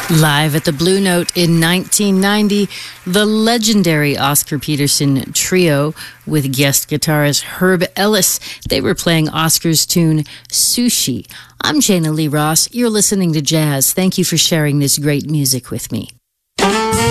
Live at the Blue Note in 1990, the legendary Oscar Peterson Trio with guest guitarist Herb Ellis. They were playing Oscar's tune, Sushi. I'm Jana Lee Ross. You're listening to Jazz. Thank you for sharing this great music with me.